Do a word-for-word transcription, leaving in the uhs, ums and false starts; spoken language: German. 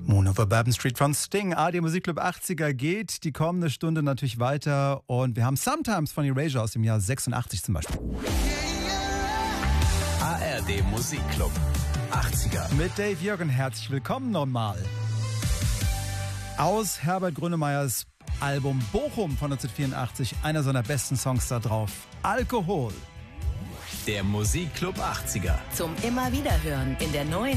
Moon over Bourbon Street von Sting. A R D Musikclub achtziger geht die kommende Stunde natürlich weiter. Und wir haben Sometimes von Erasure aus dem Jahr sechsundachtzig zum Beispiel. A R D Musikclub achtziger. Mit Dave Jürgen, herzlich willkommen nochmal. Aus Herbert Grönemeyers Album Bochum von neunzehnhundertvierundachtzig, einer seiner besten Songs da drauf. Alkohol. Der Musikclub achtziger. Zum immer wieder hören in der neuen